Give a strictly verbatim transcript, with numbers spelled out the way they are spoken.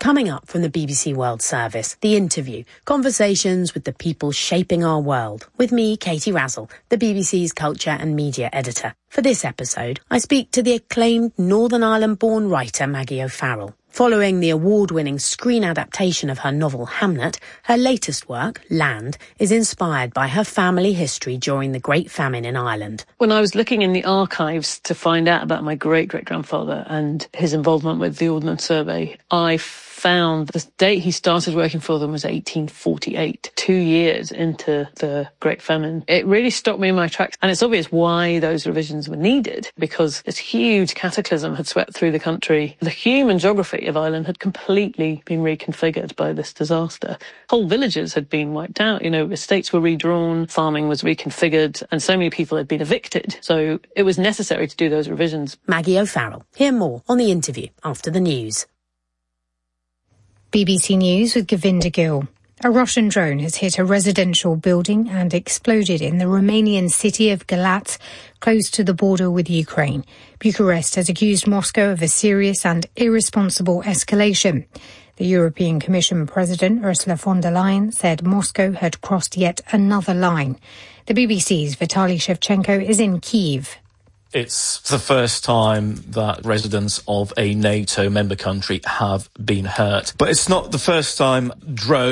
Coming up from the B B C World Service, The Interview, conversations with the people shaping our world, with me, Katie Razzle, the B B C's culture and media editor. For this episode, I speak to the acclaimed Northern Ireland-born writer Maggie O'Farrell. Following the award-winning screen adaptation of her novel Hamnet, her latest work, Land, is inspired by her family history during the Great Famine in Ireland. When I was looking in the archives to find out about my great-great-grandfather and his involvement with the Ordnance Survey, I found the date he started working for them was eighteen forty-eight, two years into the Great Famine. It really stopped me in my tracks, and it's obvious why those revisions were needed, because this huge cataclysm had swept through the country. The human geography of Ireland had completely been reconfigured by this disaster. Whole villages had been wiped out, you know, estates were redrawn, farming was reconfigured, and so many people had been evicted. So it was necessary to do those revisions. Maggie O'Farrell. Hear more on The Interview after the news. B B C News with Govinda Gill. A Russian drone has hit a residential building and exploded in the Romanian city of Galați, close to the border with Ukraine. Bucharest has accused Moscow of a serious and irresponsible escalation. The European Commission President Ursula von der Leyen said Moscow had crossed yet another line. The B B C's Vitaly Shevchenko is in Kyiv. It's the first time that residents of a NATO member country have been hurt. But it's not the first time drones